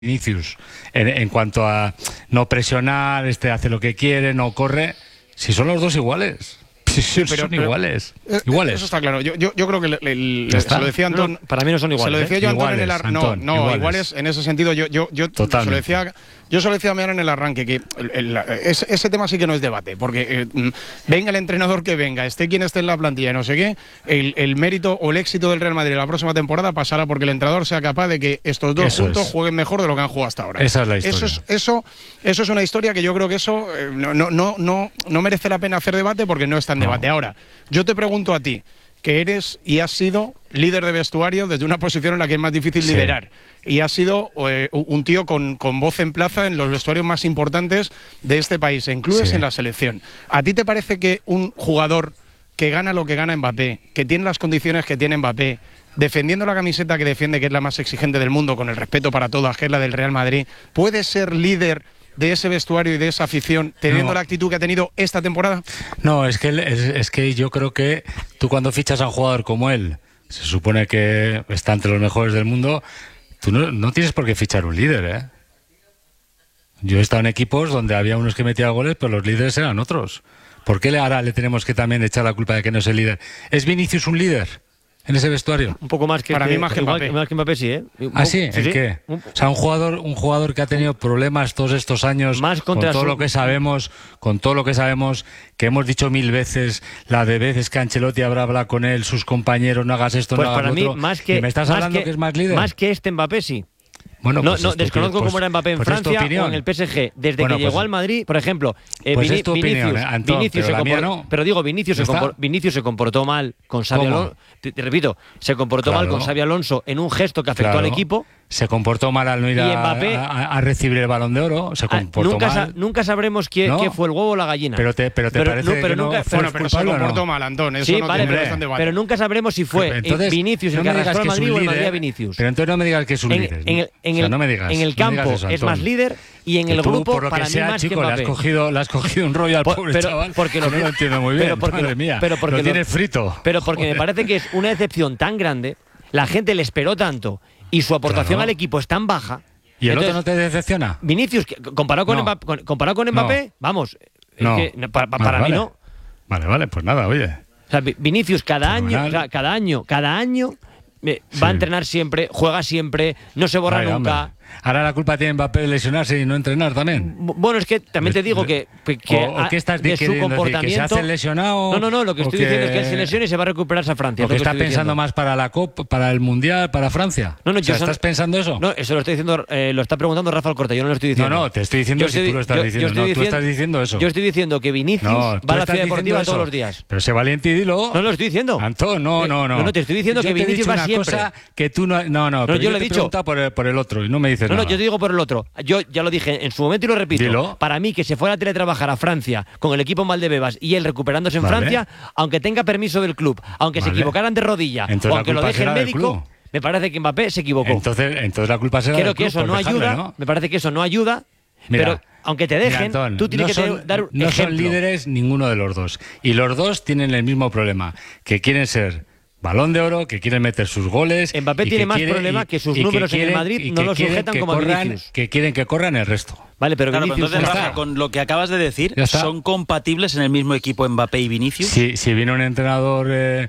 Vinicius en cuanto a no presionar, hace lo que quiere, no corre, si son los dos iguales. Sí, pero son iguales. Eso está claro. Yo creo que se lo decía Antón. Para mí no son iguales. Se lo decía yo a Antón en el Antón, No, iguales en ese sentido. Yo se lo decía a Meara en el arranque, que ese tema sí que no es debate, porque venga el entrenador que venga, esté quien esté en la plantilla, no sé qué, el mérito o el éxito del Real Madrid la próxima temporada pasará porque el entrenador sea capaz de que estos dos juntos jueguen mejor de lo que han jugado hasta ahora. Esa es la historia. Eso es una historia que yo creo que eso no merece la pena hacer debate porque no está en debate. Ahora, yo te pregunto a ti, que eres y has sido líder de vestuario desde una posición en la que es más difícil liderar. Y has sido un tío con voz en plaza en los vestuarios más importantes de este país, e incluso en la selección. ¿A ti te parece que un jugador que gana lo que gana Mbappé, que tiene las condiciones que tiene Mbappé, defendiendo la camiseta que defiende, que es la más exigente del mundo, con el respeto para todas, que es la del Real Madrid, puede ser líder de ese vestuario y de esa afición teniendo la actitud que ha tenido esta temporada? No, es que yo creo que tú cuando fichas a un jugador como él, se supone que está entre los mejores del mundo, tú no tienes por qué fichar un líder, ¿eh? Yo he estado en equipos donde había unos que metían goles, pero los líderes eran otros. ¿Por qué ahora le tenemos que también echar la culpa de que no es el líder? ¿Es Vinicius un líder en ese vestuario? Un poco más que para mí más que Mbappé. Más que Mbappé, sí, ¿eh? ¿Ah, sí? ¿En qué? O sea, un jugador que ha tenido problemas todos estos años, con todo lo que sabemos, que hemos dicho 1000 veces, la de veces que Ancelotti habrá hablado con él, sus compañeros, no hagas esto, pues no hagas para lo otro. Mí, más que, ¿y me estás hablando que es más líder? Más que Mbappé, sí. Bueno, pues desconozco cómo era Mbappé en Francia o en el PSG. Desde que llegó al Madrid, por ejemplo, Vinicius se comportó mal con Xabi Alonso. Te repito, se comportó mal con Xabi Alonso en un gesto que afectó al equipo. Se comportó mal al no ir a recibir el Balón de Oro. Se comportó mal. Nunca sabremos qué fue el huevo o la gallina. Pero te parece que no fue pero se comportó mal, Antón. Eso no tiene bastante debate. Pero nunca sabremos si fue Vinicius el que arrastró al Madrid o el Madrid a Vinicius. Pero entonces no me digas que es un líder. En el campo es más líder y en el grupo para mí más que Mbappé. Le has cogido un rollo al pobre chaval. Porque no lo entiendo muy bien. Madre mía, lo tienes frito. Pero porque me parece que es una decepción tan grande, la gente le esperó tanto y su aportación al equipo es tan baja. ¿Y el otro no te decepciona? Vinicius, comparado con Mbappé, vamos, para mí no. Vale, pues nada, oye. O sea, Vinicius cada año va a entrenar siempre, juega siempre, no se borra nunca. Hombre. Ahora la culpa tiene Mbappé de lesionarse y no entrenar también. Bueno, es que también te digo que ¿qué estás de su comportamiento. ¿Que se hace lesionado? No, lo que estoy diciendo es que él se lesione y se va a recuperarse a Francia. ¿O que estás pensando más para la Copa, para el Mundial, para Francia? ¿Estás pensando eso? No, eso lo estoy diciendo, lo está preguntando Rafa Alcorta, yo no lo estoy diciendo. No, te estoy diciendo si tú lo estás diciendo. Tú estás diciendo eso. Yo estoy diciendo que Vinicius va a la Ciudad Deportiva todos los días. Pero sé valiente y dilo. No lo estoy diciendo. Antón, no. No, te estoy diciendo que Vinicius va siempre. Que tú no, pero yo le he dicho por el otro y no me dices nada. No, yo te digo por el otro. Yo ya lo dije en su momento y lo repito. Dilo. Para mí, que se fuera a teletrabajar a Francia con el equipo en Valdebebas y él recuperándose en Francia, aunque tenga permiso del club, aunque se equivocaran de rodilla, o aunque lo deje el médico, me parece que Mbappé se equivocó. Entonces la culpa será del club. Creo que eso no ayuda. ¿No? Me parece que eso no ayuda. Mira, pero aunque te dejen, Antón, tú tienes que dar un ejemplo. No son líderes ninguno de los dos. Y los dos tienen el mismo problema, que quieren ser Balón de Oro, que quieren meter sus goles. Mbappé tiene más problema que sus números en el Madrid no lo sujetan como Vinicius. Que quieren que corran el resto. Vale, pero Vinicius... Entonces, Rafa, con lo que acabas de decir, ¿son compatibles en el mismo equipo Mbappé y Vinicius? Si viene un entrenador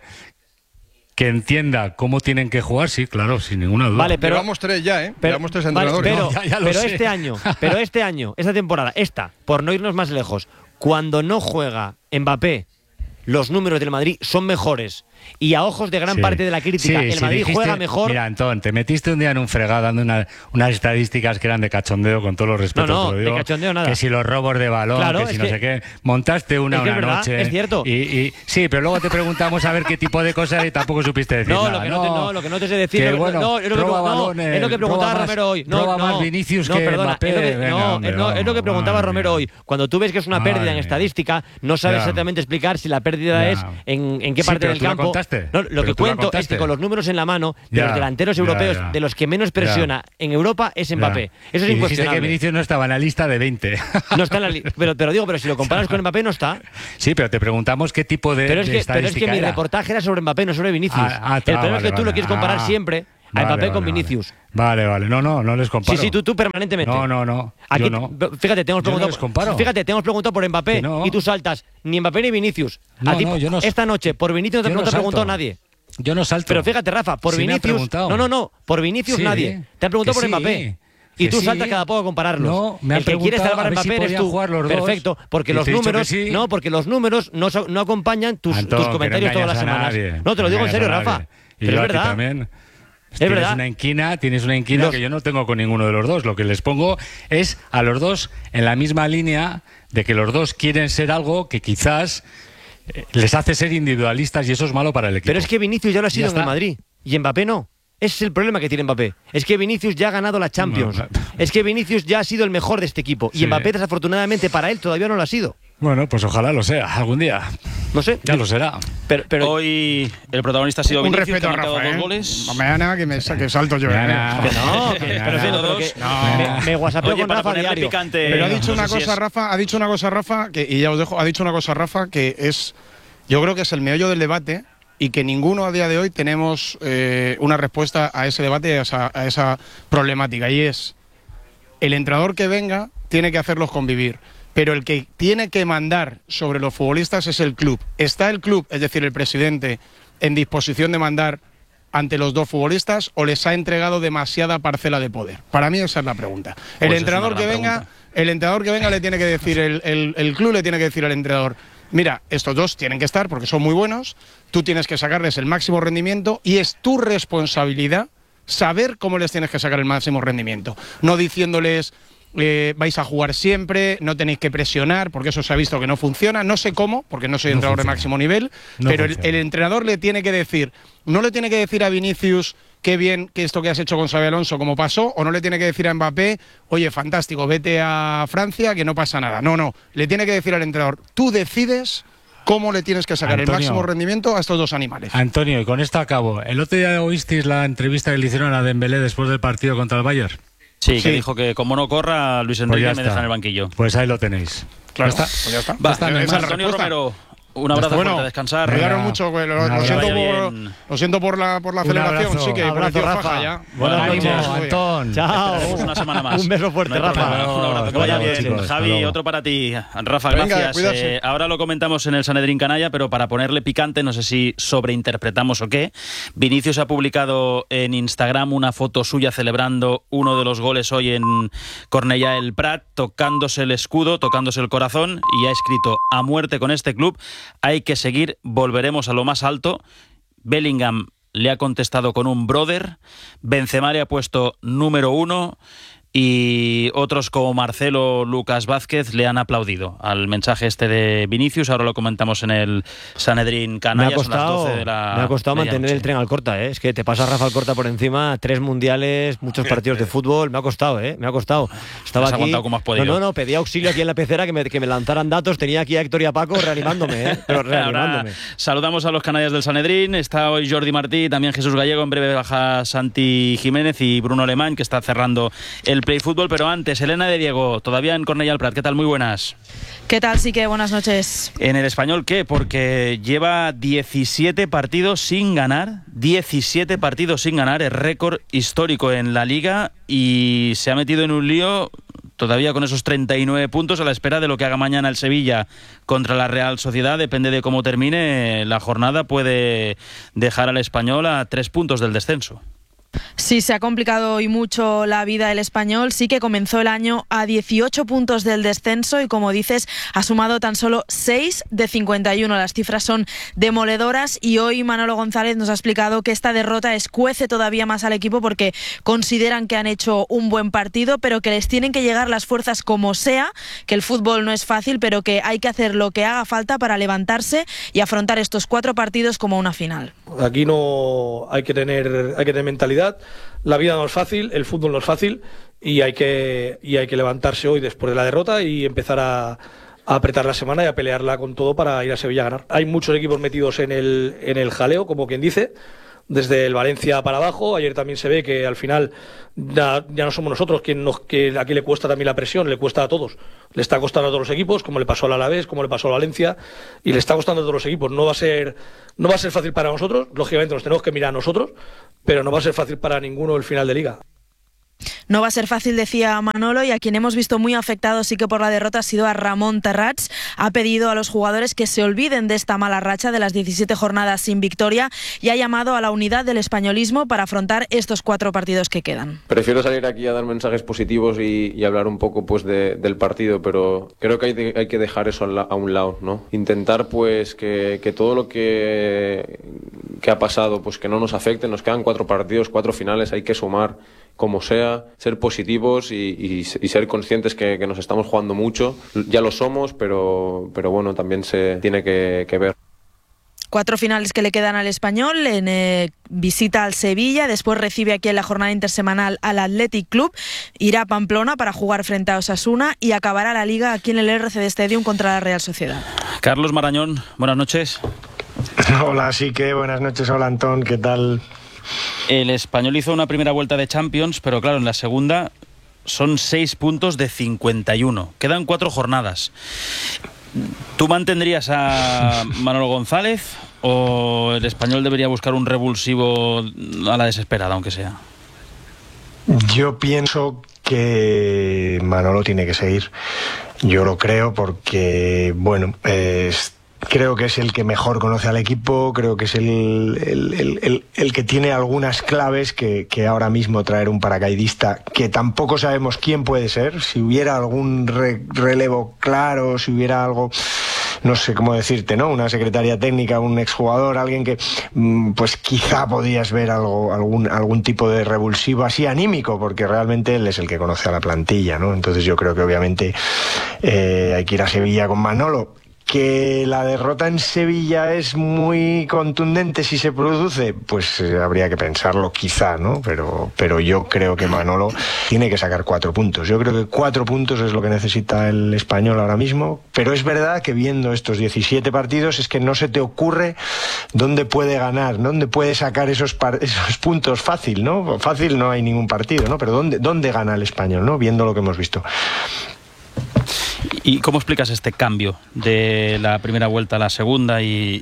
que entienda cómo tienen que jugar, sí, claro, sin ninguna duda. Vale, pero llevamos 3 ya, ¿eh? Llevamos 3 entrenadores. Pero este año, esta temporada, por no irnos más lejos, cuando no juega Mbappé, los números del Madrid son mejores y a ojos de gran parte de la crítica el Madrid juega mejor. Mira, Antón, te metiste un día en un fregado dando unas estadísticas que eran de cachondeo, con todos los respetos. No, de cachondeo nada. Que si los robos de balón, claro, que si no sé qué. Montaste una noche. Es cierto. Sí, pero luego te preguntamos a ver qué tipo de cosas y tampoco supiste decir nada. Lo que no te sé decir. Es lo que preguntaba Romero hoy. Roba más Vinicius que Mbappé. Es lo que preguntaba Romero hoy. Cuando tú ves que es una pérdida en estadística, no sabes exactamente explicar si la pérdida es en qué parte del campo. No, lo que cuento es que con los números en la mano de los delanteros europeos, de los que menos presiona en Europa es Mbappé. Eso es incuestionable. Dijiste que Vinicius no estaba en la lista de 20. No está en la lista. Pero si lo comparas con Mbappé no está. Sí, pero te preguntamos qué tipo de estadística Pero es que mi reportaje era sobre Mbappé, no sobre Vinicius. El problema es que tú lo quieres comparar siempre a Mbappé con Vinicius. Vale, no les comparo. Sí, tú permanentemente. No. Aquí, no. Fíjate, te hemos preguntado. Les comparo. Fíjate, te hemos preguntado por Mbappé y tú saltas ni Mbappé ni Vinicius. Esta noche por Vinicius no te ha preguntado nadie. Yo no salto. Pero fíjate, Rafa, por Vinicius. No, por Vinicius nadie. Te han preguntado por Mbappé. Y tú saltas cada poco a compararlos. No, me el que quiere salvar a Mbappé eres tú. Perfecto, porque los números no acompañan tus comentarios todas las semanas. No, te lo digo en serio, Rafa. Pero es verdad. Tienes una inquina que yo no tengo con ninguno de los dos. Lo que les pongo es a los dos en la misma línea de que los dos quieren ser algo que quizás les hace ser individualistas y eso es malo para el equipo. Pero es que Vinicius ya lo ha sido en el Madrid y Mbappé no. Ese es el problema que tiene Mbappé. Es que Vinicius ya ha ganado la Champions. Es que Vinicius ya ha sido el mejor de este equipo. Y Mbappé, desafortunadamente, para él todavía no lo ha sido. Bueno, pues ojalá lo sea, algún día. No sé. Ya lo será. Pero hoy el protagonista ha sido Vinicius, respeto que ha marcado 2 goles. Mañana que salto yo. Me whatsappeo con Rafa diario. Pero ha dicho una cosa, Rafa, y ya os dejo, ha dicho una cosa, Rafa, que es, yo creo que es el meollo del debate y que ninguno a día de hoy tenemos una respuesta a ese debate, a esa problemática. Y es, el entrenador que venga tiene que hacerlos convivir. Pero el que tiene que mandar sobre los futbolistas es el club. ¿Está el club, es decir, el presidente, en disposición de mandar ante los dos futbolistas o les ha entregado demasiada parcela de poder? Para mí esa es la pregunta. El entrenador que venga le tiene que decir, el club le tiene que decir al entrenador: mira, estos dos tienen que estar porque son muy buenos, tú tienes que sacarles el máximo rendimiento y es tu responsabilidad saber cómo les tienes que sacar el máximo rendimiento. No diciéndoles vais a jugar siempre, no tenéis que presionar, porque eso se ha visto que no funciona. No sé cómo, porque no soy entrenador de máximo nivel, pero el entrenador le tiene que decir, no le tiene que decir a Vinicius qué bien que esto que has hecho con Xabi Alonso como pasó, o no le tiene que decir a Mbappé, oye, fantástico, vete a Francia que no pasa nada. No, le tiene que decir al entrenador, tú decides cómo le tienes que sacar el máximo rendimiento a estos dos animales. Antonio, y con esto acabo. El otro día oísteis la entrevista que le hicieron a Dembélé después del partido contra el Bayern. Sí, que dijo que como no corra, Luis Enrique me deja en el banquillo. Pues ahí lo tenéis. Claro, ya está. Antonio Romero, un abrazo fuerte, a descansar. Me ayudaron mucho, lo siento por la celebración. Sí, que abrazo, Rafa. Ya. Buenas noches, Antón. Chao. Una semana más. Un beso fuerte, Rafa. Un abrazo. Que vaya bien. Chicos, Javi, otro para ti. Rafa, gracias. Ahora lo comentamos en el Sanedrín Canalla, pero para ponerle picante, no sé si sobreinterpretamos o qué. Vinicius ha publicado en Instagram una foto suya celebrando uno de los goles hoy en Cornellà el Prat, tocándose el escudo, tocándose el corazón, y ha escrito: a muerte con este club, hay que seguir, volveremos a lo más alto. Bellingham le ha contestado con un brother, Benzema le ha puesto número 1 y otros como Marcelo, Lucas Vázquez le han aplaudido al mensaje este de Vinicius. Ahora lo comentamos en el Sanedrín Canalla. Me ha costado mantener el tren al Corta, ¿eh? Es que te pasa Rafa Alcorta por encima, 3 mundiales, muchos partidos de fútbol. Me ha costado. Estaba aquí. Aguantado como has podido. No, pedí auxilio aquí en la pecera que me lanzaran datos. Tenía aquí a Héctor y a Paco reanimándome, pero reanimándome. Ahora saludamos a los canallas del Sanedrín. Está hoy Jordi Martí, también Jesús Gallego. En breve baja Santi Jiménez y Bruno Alemán, que está cerrando el Play Fútbol. Pero antes, Elena de Diego, todavía en Cornellà el Prat. ¿Qué tal? Muy buenas. ¿Qué tal? Sí que buenas noches. En el Español, ¿qué? Porque lleva 17 partidos sin ganar. 17 partidos sin ganar. Es récord histórico en la Liga y se ha metido en un lío todavía con esos 39 puntos a la espera de lo que haga mañana el Sevilla contra la Real Sociedad. Depende de cómo termine la jornada, puede dejar al Español a 3 puntos del descenso. Sí, se ha complicado hoy mucho la vida el Español. Sí que comenzó el año a 18 puntos del descenso y, como dices, ha sumado tan solo 6 de 51. Las cifras son demoledoras y hoy Manolo González nos ha explicado que esta derrota escuece todavía más al equipo porque consideran que han hecho un buen partido, pero que les tienen que llegar las fuerzas como sea, que el fútbol no es fácil, pero que hay que hacer lo que haga falta para levantarse y afrontar estos 4 partidos como una final. Aquí no hay que tener mentalidad. La vida no es fácil, el fútbol no es fácil y hay que levantarse hoy después de la derrota y empezar a apretar la semana y a pelearla con todo para ir a Sevilla a ganar. Hay muchos equipos metidos en el jaleo, como quien dice, desde el Valencia para abajo. Ayer también se ve que al final ya no somos nosotros que aquí le cuesta también la presión, le cuesta a todos. Le está costando a todos los equipos, como le pasó al Alavés, como le pasó al Valencia, y le está costando a todos los equipos. No va a ser fácil para nosotros, lógicamente nos tenemos que mirar a nosotros, pero no va a ser fácil para ninguno el final de liga. No va a ser fácil, decía Manolo, y a quien hemos visto muy afectado sí que por la derrota ha sido a Ramón Terrats. Ha pedido a los jugadores que se olviden de esta mala racha de las 17 jornadas sin victoria y ha llamado a la unidad del españolismo para afrontar estos 4 partidos que quedan. Prefiero salir aquí a dar mensajes positivos y hablar un poco pues del partido, pero creo que hay que dejar eso a un lado, ¿no? Intentar pues que todo lo que ha pasado pues que no nos afecte. Nos quedan 4 partidos, 4 finales, hay que sumar como sea, ser positivos y ser conscientes que nos estamos jugando mucho. Ya lo somos, pero bueno, también se tiene que ver. 4 finales que le quedan al Español, en visita al Sevilla, después recibe aquí en la jornada intersemanal al Athletic Club, irá a Pamplona para jugar frente a Osasuna y acabará la Liga aquí en el RCD Stadium contra la Real Sociedad. Carlos Marañón, buenas noches. Hola, sí que buenas noches, hola Antón, ¿qué tal? El Español hizo una primera vuelta de Champions, pero claro, en la segunda son 6 puntos de 51. Quedan 4 jornadas. ¿Tú mantendrías a Manolo González o el Español debería buscar un revulsivo a la desesperada, aunque sea? Yo pienso que Manolo tiene que seguir. Yo lo creo porque, bueno, creo que es el que mejor conoce al equipo, creo que es el que tiene algunas claves que ahora mismo traer un paracaidista que tampoco sabemos quién puede ser. Si hubiera algún relevo claro, si hubiera algo, no sé cómo decirte, ¿no? Una secretaria técnica, un exjugador, alguien que pues quizá podías ver algún tipo de revulsivo así anímico, porque realmente él es el que conoce a la plantilla, ¿no? Entonces yo creo que obviamente hay que ir a Sevilla con Manolo. Que la derrota en Sevilla es muy contundente si se produce, pues habría que pensarlo quizá, ¿no? Pero yo creo que Manolo tiene que sacar 4 puntos. Yo creo que 4 puntos es lo que necesita el Español ahora mismo, pero es verdad que viendo estos 17 partidos es que no se te ocurre dónde puede ganar, dónde puede sacar esos puntos fácil, ¿no? Fácil no hay ningún partido, ¿no? Pero ¿dónde gana el Español, ¿no? Viendo lo que hemos visto. ¿Y cómo explicas este cambio de la primera vuelta a la segunda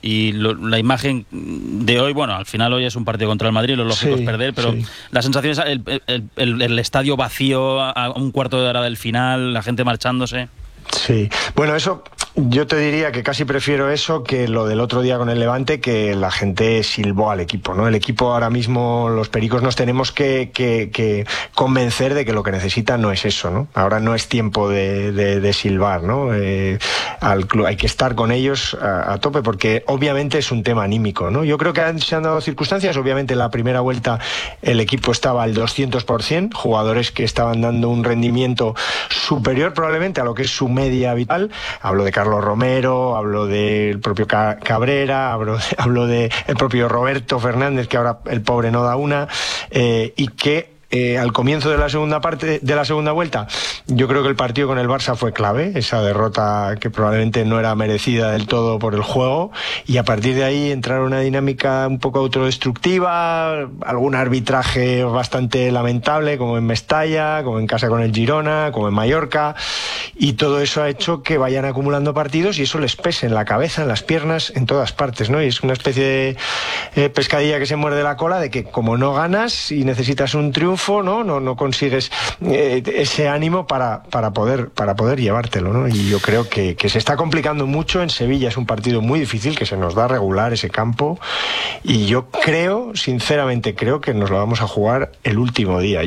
la imagen de hoy? Bueno, al final hoy es un partido contra el Madrid, lo lógico es perder, pero la sensación es el estadio vacío a un cuarto de hora del final, la gente marchándose. Sí, bueno, eso yo te diría que casi prefiero eso que lo del otro día con el Levante, que la gente silbó al equipo, ¿no? El equipo ahora mismo, los pericos nos tenemos que convencer de que lo que necesitan no es eso, ¿no? Ahora no es tiempo de silbar, ¿no? Al club hay que estar con ellos a tope porque obviamente es un tema anímico, ¿no? Yo creo que se han dado circunstancias, obviamente en la primera vuelta el equipo estaba al 200%, jugadores que estaban dando un rendimiento superior probablemente a lo que es su media habitual. Hablo de Carlos Romero, hablo del propio Cabrera, hablo de el propio Roberto Fernández, que ahora el pobre no da una, y que al comienzo de la segunda parte de la segunda vuelta, yo creo que el partido con el Barça fue clave, esa derrota que probablemente no era merecida del todo por el juego, y a partir de ahí entrar una dinámica un poco autodestructiva, algún arbitraje bastante lamentable, como en Mestalla, como en casa con el Girona, como en Mallorca, y todo eso ha hecho que vayan acumulando partidos y eso les pese en la cabeza, en las piernas, en todas partes, ¿no? Y es una especie de pescadilla que se muerde la cola, de que como no ganas y necesitas un triunfo, no consigues ese ánimo para poder llevártelo, ¿no? Y yo creo que se está complicando mucho. En Sevilla es un partido muy difícil, que se nos da regular ese campo, y yo sinceramente creo que nos lo vamos a jugar el último día.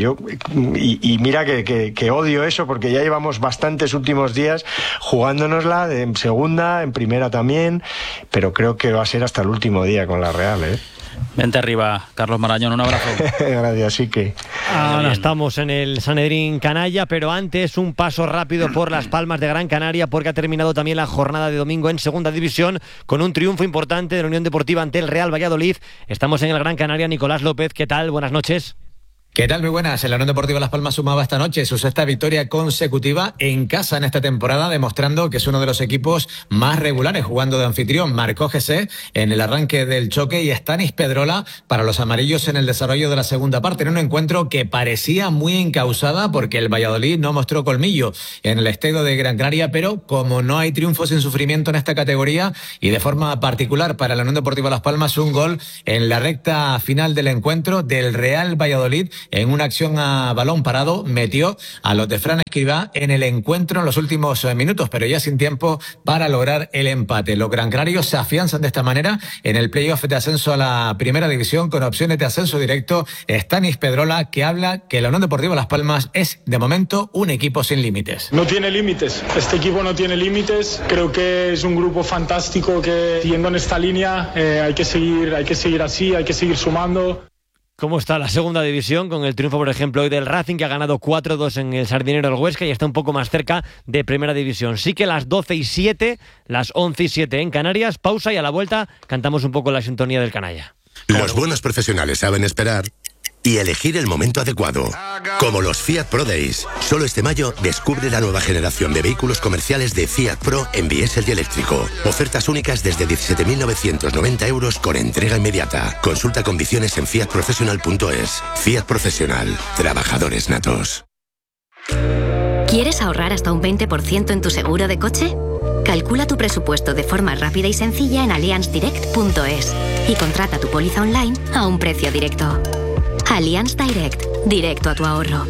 Y mira que odio eso, porque ya llevamos bastantes últimos días jugándonosla en segunda, en primera también, pero creo que va a ser hasta el último día con la Real, ¿eh? Vente arriba, Carlos Marañón, un abrazo. Gracias, sí que. Ahora estamos en el Sanedrín Canalla, pero antes un paso rápido por Las Palmas de Gran Canaria, porque ha terminado también la jornada de domingo en Segunda División con un triunfo importante de la Unión Deportiva ante el Real Valladolid. Estamos en el Gran Canaria. Nicolás López, ¿qué tal? Buenas noches. ¿Qué tal? Muy buenas. El Unión Deportiva Las Palmas sumaba esta noche su 6ª victoria consecutiva en casa en esta temporada, demostrando que es uno de los equipos más regulares jugando de anfitrión. Marcó José en el arranque del choque y Stanis Pedrola para los amarillos en el desarrollo de la segunda parte, en un encuentro que parecía muy encausada porque el Valladolid no mostró colmillo en el estadio de Gran Canaria, pero como no hay triunfo sin sufrimiento en esta categoría y de forma particular para la Unión Deportiva Las Palmas, un gol en la recta final del encuentro del Real Valladolid en una acción a balón parado, metió a los de Fran Escribá en el encuentro en los últimos minutos, pero ya sin tiempo para lograr el empate. Los grancanarios se afianzan de esta manera en el playoff de ascenso a la primera división con opciones de ascenso directo. Stanis Pedrola, que habla que la Unión Deportiva Las Palmas es de momento un equipo sin límites. No tiene límites, este equipo no tiene límites, creo que es un grupo fantástico que siguiendo en esta línea hay que seguir así, hay que seguir sumando. ¿Cómo está la segunda división con el triunfo, por ejemplo, hoy del Racing, que ha ganado 4-2 en el Sardinero del Huesca y está un poco más cerca de primera división? Sí que las 12:07, las 11:07 en Canarias, pausa y a la vuelta cantamos un poco la sintonía del canalla. Los buenos profesionales saben esperar y elegir el momento adecuado. Como los Fiat Pro Days. Solo este mayo descubre la nueva generación de vehículos comerciales de Fiat Pro en diésel y eléctrico. Ofertas únicas desde 17.990 euros con entrega inmediata. Consulta condiciones en fiatprofessional.es. Fiat Profesional. Trabajadores natos. ¿Quieres ahorrar hasta un 20% en tu seguro de coche? Calcula tu presupuesto de forma rápida y sencilla en allianzdirect.es y contrata tu póliza online a un precio directo. Allianz Direct, directo a tu ahorro.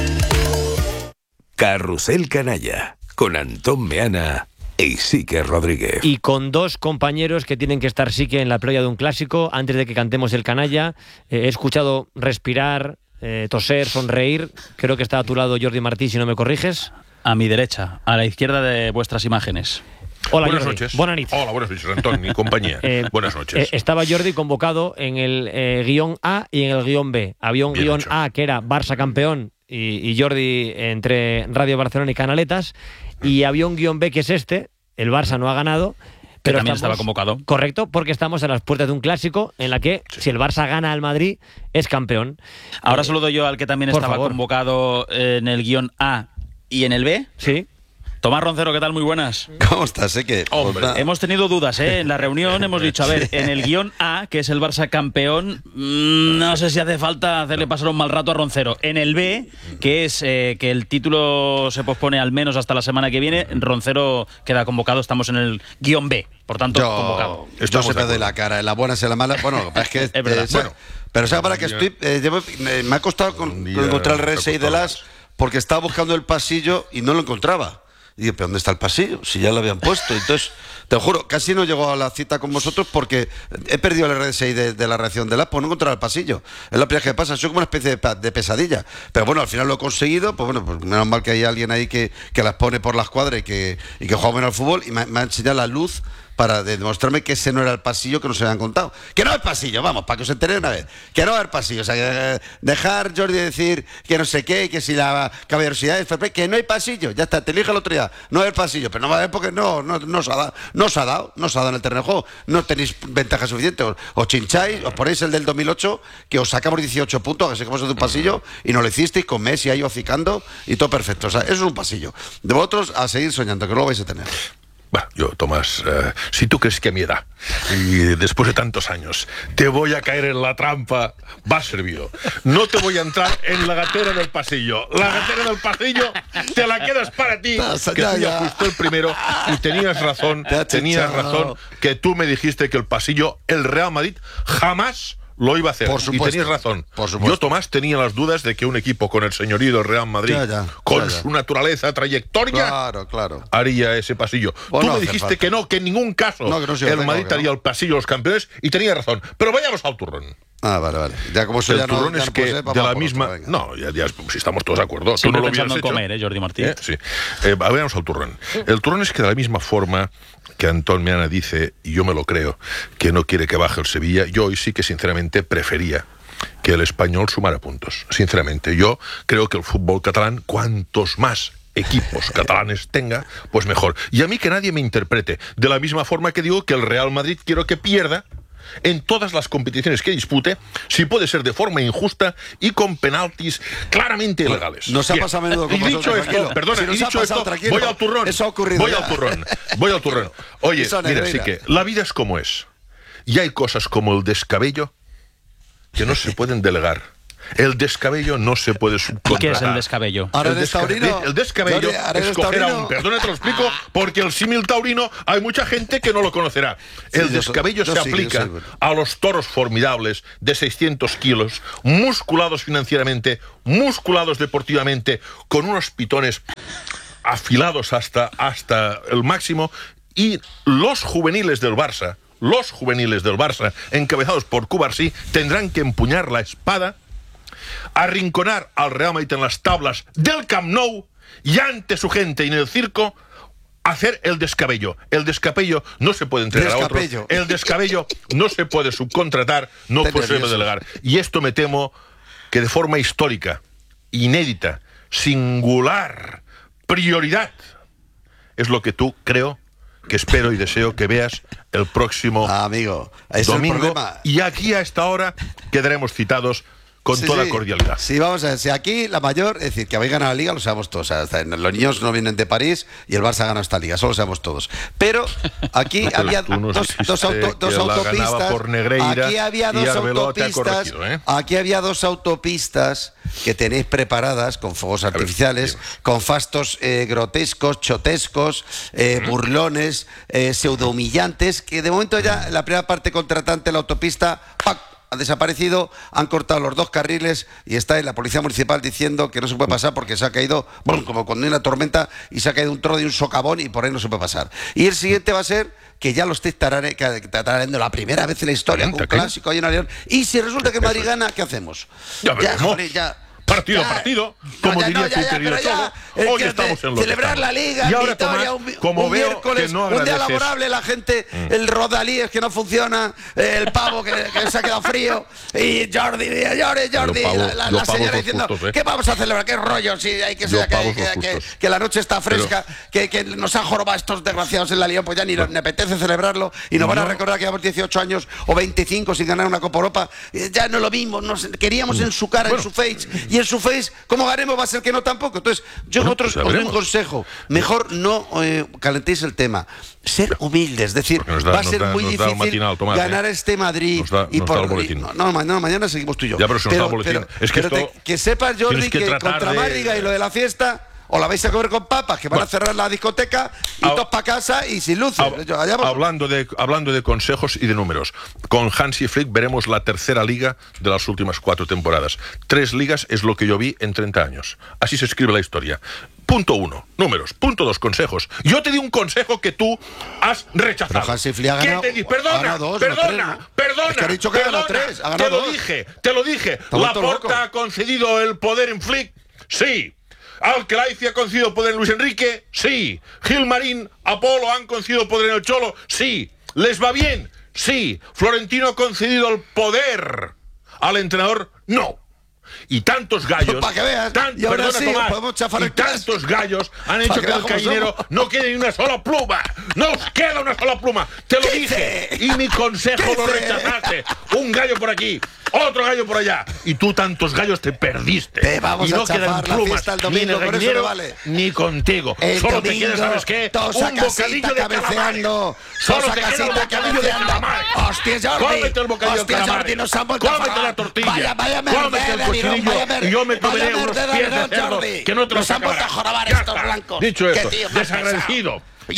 Carrusel Canalla, con Antón Meana e Isique Rodríguez. Y con dos compañeros que tienen que estar sí que en la playa de un clásico, antes de que cantemos el canalla. He escuchado respirar, toser, sonreír. Creo que está a tu lado Jordi Martí, si no me corriges. A mi derecha, a la izquierda de vuestras imágenes. Hola, buenas Jordi. noches. Buenas noches. Hola, buenas noches, Antón y compañía. Buenas noches. Estaba Jordi convocado en el guión A y en el guión B. Había un guión A que era Barça campeón y Jordi entre Radio Barcelona y Canaletas, y había un guión B que es este, el Barça no ha ganado. Pero también estaba convocado. Correcto, porque estamos a las puertas de un clásico en la que si el Barça gana al Madrid es campeón. Ahora saludo yo al que también estaba convocado en el guión A y en el B. Sí. Tomás Roncero, ¿qué tal? Muy buenas. ¿Cómo estás? Hombre, hemos tenido dudas, en la reunión hemos dicho, a ver, en el guión A, que es el Barça campeón, no sé si hace falta hacerle pasar un mal rato a Roncero. En el B, que es que el título se pospone al menos hasta la semana que viene, Roncero queda convocado, estamos en el guión B, por tanto, convocado. Yo se me doy la cara, en la buena y en la mala. Bueno, es que... es verdad. Pero ¿sabes para qué estoy? Me ha costado encontrar el RSI de las... porque estaba buscando el pasillo y no lo encontraba. Y digo, ¿pero dónde está el pasillo? Si ya lo habían puesto. Entonces, te juro, casi no llego a la cita con vosotros porque he perdido el RSI de la reacción de la por no encontrar el pasillo. Es la primera vez que pasa, soy como una especie de pesadilla. Pero bueno, al final lo he conseguido, pues bueno, pues menos mal que hay alguien ahí que las pone por la escuadra y que juega bien al fútbol y me ha enseñado la luz para demostrarme que ese no era el pasillo que nos habían contado. Que no es el pasillo, vamos, para que os enteréis una vez. Que no es el pasillo. O sea, dejar Jordi decir que no sé qué, que si la caballerosidad es fair play, que no hay pasillo. Ya está, te elige el otro día. No es el pasillo, pero no va a ver porque no os ha dado en el terreno de juego. No tenéis ventaja suficiente. Os chincháis, os ponéis el del 2008, que os sacamos 18 puntos, que sé cómo es de un pasillo, y no lo hicisteis con Messi ahí hocicando y todo perfecto. O sea, eso es un pasillo. De vosotros a seguir soñando, que no lo vais a tener. Bueno, yo, Tomás, si tú crees que a mi edad, y después de tantos años, te voy a caer en la trampa, vas servido. No te voy a entrar en la gatera del pasillo. La gatera del pasillo te la quedas para ti, que tú ya fuiste el primero, y tenías razón, que tú me dijiste que el pasillo, el Real Madrid, jamás lo iba a hacer. Por supuesto. Y tenías razón. Por supuesto. Yo, Tomás, tenía las dudas de que un equipo con el señorío del Real Madrid, con su naturaleza, trayectoria, haría ese pasillo. Tú me dijiste que no, que en ningún caso el Madrid haría el pasillo de los campeones, y tenías razón. Pero vayamos al turrón. Ah, vale. Ya como eso el ya turrón no, es que de la misma... No, ya si estamos todos de acuerdo. Siempre tú no lo pensando hubieras en comer, Jordi Martí. Sí. Vayamos al turrón. El turrón es que de la misma forma que Antón Meana dice, y yo me lo creo, que no quiere que baje el Sevilla, yo hoy sí que sinceramente prefería que el Español sumara puntos. Sinceramente, yo creo que el fútbol catalán, cuantos más equipos catalanes tenga, pues mejor. Y a mí que nadie me interprete. De la misma forma que digo que el Real Madrid quiero que pierda, en todas las competiciones que dispute, si puede ser de forma injusta y con penaltis claramente ilegales. Nos ha pasado a menudo con dicho esto, perdona, si dicho esto, voy al turrón. Eso ha ocurrido. Voy al turrón. Oye, mira, sí que la vida es como es. Y hay cosas como el descabello que no se pueden delegar. El descabello no se puede subcontratar. ¿Qué es el descabello? El descabello es coger a un... Perdona, te lo explico, porque el símil taurino hay mucha gente que no lo conocerá. El descabello se aplica a los toros formidables de 600 kilos, musculados financieramente, musculados deportivamente, con unos pitones afilados hasta el máximo, y los juveniles del Barça, encabezados por Cubarsí, tendrán que empuñar la espada, arrinconar al Real Madrid en las tablas del Camp Nou y ante su gente y en el circo hacer el descabello. El descabello no se puede entregar a otros. El descabello no se puede subcontratar, no puede delegar. Y esto me temo que de forma histórica, inédita, singular, prioridad, es lo que tú creo que espero y deseo que veas el próximo domingo. Y aquí a esta hora quedaremos citados con toda cordialidad. Sí, vamos a ver, si aquí la mayor, es decir, que habéis ganado la Liga, lo sabemos todos. O sea, los niños no vienen de París y el Barça ha ganado esta Liga, eso lo sabemos todos. Pero aquí había dos autopistas. Por Negreira, aquí había dos autopistas que tenéis preparadas con fuegos artificiales, con fastos grotescos, chotescos, burlones, pseudo-humillantes, que de momento ya la primera parte contratante, la autopista, ¡pac!, ha desaparecido, han cortado los 2 carriles y está en la policía municipal diciendo que no se puede pasar porque se ha caído, bueno, como cuando hay una tormenta y se ha caído un trozo de un socavón y por ahí no se puede pasar. Y el siguiente va a ser que ya lo estéis tarareando la primera vez en la historia, un clásico ahí en León. Y si resulta que Madrid gana, ¿qué hacemos? Ya veremos. Partido a partido, como diría tu querido Cholo, hoy estamos en lo celebrar la Liga, y ahora, Vitoria, Tomás, como un veo miércoles, que no un día laborable, la gente, el Rodalíes que no funciona, el pavo que se ha quedado frío, y Jordi, la señora diciendo, justos, ¿qué vamos a celebrar? ¿Qué rollo? Si hay que la noche está fresca, que nos han jorobado estos desgraciados en la Liga, pues ya ni me apetece celebrarlo, y nos van a recordar que llevamos 18 años o 25 sin ganar una Copa Europa, ya no lo mismo, queríamos en su cara, en su face, y en su face, como ganemos va a ser que no tampoco. Entonces, os doy un consejo, mejor no calentéis el tema, ser humildes, es decir, va a ser muy difícil ganar este Madrid. Mañana seguimos tú y yo. Ya, pero si nos da el boletín. Que sepas, Jordi, que contra Máriga y lo de la fiesta, o la vais a comer con papas, que van a cerrar la discoteca y todos para casa y sin luces. Hablando de consejos y de números, con Hansi Flick veremos la tercera liga de las últimas 4 temporadas. 3 ligas es lo que yo vi en 30 años. Así se escribe la historia. Punto 1, números. Punto 2, consejos. Yo te di un consejo que tú has rechazado. Pero Hansi Flick ha ganado, Perdona. Es que ha dicho que ha ganado 3. Te lo dije. ¿Laporta ha concedido el poder en Flick? Sí. ¿Alquelaifi ha concedido poder en Luis Enrique? Sí. Gilmarín, Apolo han concedido poder en el Cholo? Sí. ¿Les va bien? Sí. ¿Florentino ha concedido el poder al entrenador? No. Y tantos gallos, para que veas, tantos gallos han hecho que el gallinero no quede ni una sola pluma. No os queda una sola pluma. Te lo dije. Y mi consejo lo rechazaste. Un gallo por aquí, otro gallo por allá. Y tú tantos gallos te perdiste. Y no quedan plumas ni en el gallinero ni contigo. Solo te queda, ¿sabes qué? Un bocadillo de calamar. Solo te queda un bocadillo de calamar. Hostia, Jordi. Cómete el bocadillo de calamar. Cómete la tortilla. Cómete el cochinillo. Y yo me comeré unos pies de cerdo que no te los acabarán estos blancos. Dicho esto, desagradecido,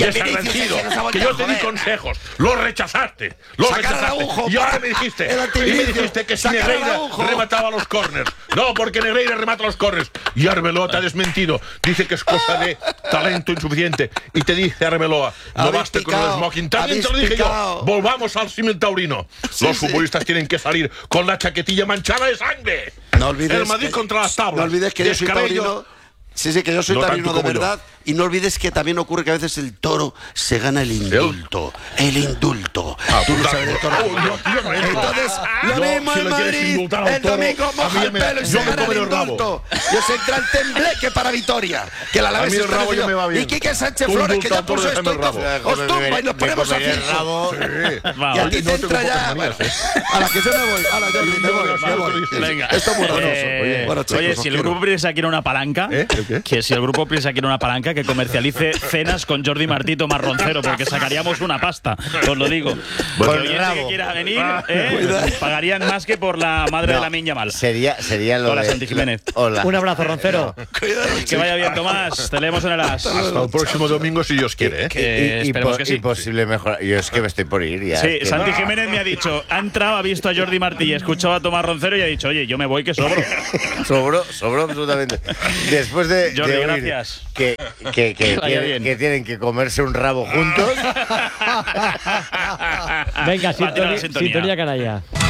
que yo te di consejos, los rechazaste, y ahora me dijiste que si Negreira remataba los corners. No, porque Negreira remata los corners. Y Arbeloa te ha desmentido, dice que es cosa de talento insuficiente. Y te dice Arbeloa, no baste con el smoking. También te lo dije yo, volvamos al símil taurino. Los futbolistas tienen que salir con la chaquetilla manchada de sangre. No olvides el Madrid contra las tablas. No olvides que yo soy taurino. Sí, que yo soy taurino de verdad y no olvides que también ocurre que a veces el toro se gana el indulto. El indulto. Tú no sabes de toro. Entonces, lo mismo en Madrid, el domingo moja el pelo y se gana el indulto. Y os entra el tembleque para Vitoria, que la Alavés está decidido. Y Quique Sánchez Flores, que ya puso esto, os tumba y nos ponemos a hacer. Y a ti te entra ya. A la que yo me voy. A la me voy. Venga. Esto es muy hermoso. Oye, si el Grupo Prisa quiere una palanca, que si el Grupo Prisa quiere una palanca, que comercialice cenas con Jordi Martí y Tomás Roncero, porque sacaríamos una pasta, os lo digo. Porque el que quiera venir, pagarían más que por la madre de la Minya Mal. Sería lo Hola, de... Santi Jiménez. Hola. Un abrazo, Roncero. Que vaya bien, Tomás. Te leemos en el As. Hasta el próximo domingo, si Dios quiere. Esperemos que sí. Imposible mejorar. Yo es que me estoy por ir ya. Sí, Santi Jiménez me ha dicho, ha entrado, ha visto a Jordi Martí y escuchado a Tomás Roncero y ha dicho, oye, yo me voy que sobro. Sobró absolutamente. Después de Jordi, oír gracias. Que tienen que comerse un rabo juntos. Venga, sintonía canalla.